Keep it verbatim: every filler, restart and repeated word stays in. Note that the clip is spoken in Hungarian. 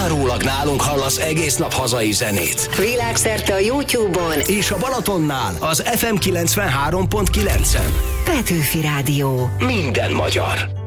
Zárólag nálunk hallasz egész nap hazai zenét. Világszerte a YouTube-on és a Balatonnál az ef em kilencvenhárom pont kilencen. Petőfi Rádió. Minden magyar.